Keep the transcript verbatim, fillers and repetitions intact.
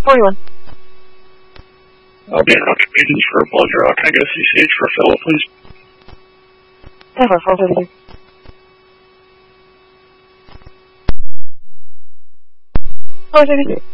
forty-one. I'll be in Rocket Regions for Bulger Rock. Can I get a C C H for Philip, please? ten four, four thirty-two. four thirty-two.